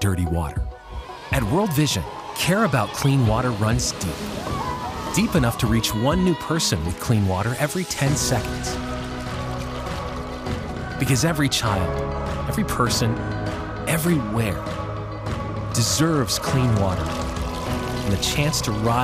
dirty water. At World Vision, care about clean water runs deep. Deep enough to reach one new person with clean water every 10 seconds. Because every child, every person, everywhere deserves clean water and the chance to rise